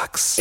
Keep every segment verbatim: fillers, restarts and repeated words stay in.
Korax.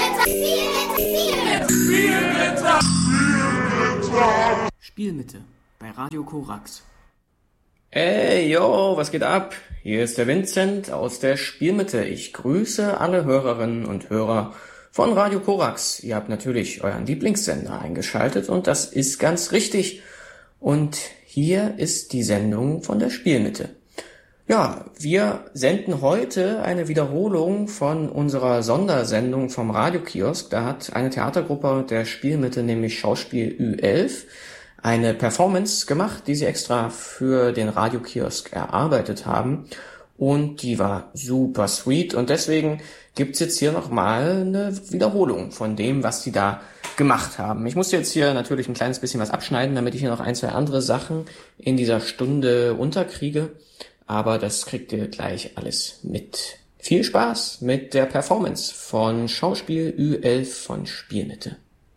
Spielmitte bei Radio Korax. Ey, yo, was geht ab? Hier ist der Vincent aus der Spielmitte. Ich grüße alle Hörerinnen und Hörer von Radio Korax. Ihr habt natürlich euren Lieblingssender eingeschaltet und das ist ganz richtig. Und hier ist die Sendung von der Spielmitte. Ja, wir senden heute eine Wiederholung von unserer Sondersendung vom Radiokiosk. Da hat eine Theatergruppe der Spielmitte, nämlich Schauspiel Ü elf, eine Performance gemacht, die sie extra für den Radiokiosk erarbeitet haben. Und die war super sweet. Und deswegen gibt's jetzt hier nochmal eine Wiederholung von dem, was sie da gemacht haben. Ich muss jetzt hier natürlich ein kleines bisschen was abschneiden, damit ich hier noch ein, zwei andere Sachen in dieser Stunde unterkriege. Aber das kriegt ihr gleich alles mit. Viel Spaß mit der Performance von Schauspiel Ü elf von Spielmitte.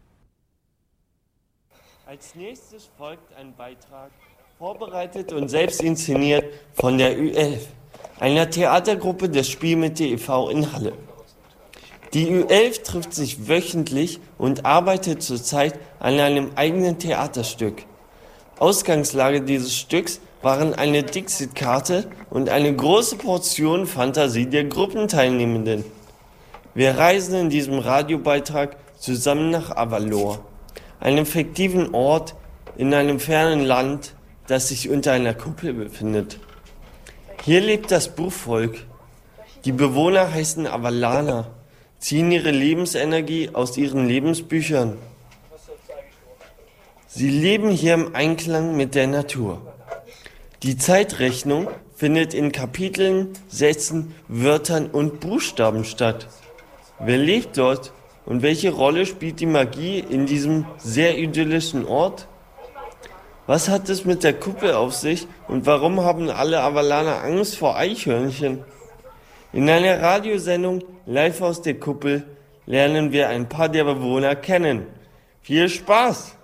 Als nächstes folgt ein Beitrag, vorbereitet und selbst inszeniert von der Ü elf, einer Theatergruppe der Spielmitte e V in Halle. Die Ü elf trifft sich wöchentlich und arbeitet zurzeit an einem eigenen Theaterstück. Ausgangslage dieses Stücks waren eine Dixit-Karte und eine große Portion Fantasie der Gruppenteilnehmenden. Wir reisen in diesem Radiobeitrag zusammen nach Avalor, einem fiktiven Ort in einem fernen Land, das sich unter einer Kuppel befindet. Hier lebt das Buchvolk. Die Bewohner heißen Avalaner, ziehen ihre Lebensenergie aus ihren Lebensbüchern. Sie leben hier im Einklang mit der Natur. Die Zeitrechnung findet in Kapiteln, Sätzen, Wörtern und Buchstaben statt. Wer lebt dort und welche Rolle spielt die Magie in diesem sehr idyllischen Ort? Was hat es mit der Kuppel auf sich und warum haben alle Avalaner Angst vor Eichhörnchen? In einer Radiosendung live aus der Kuppel lernen wir ein paar der Bewohner kennen. Viel Spaß!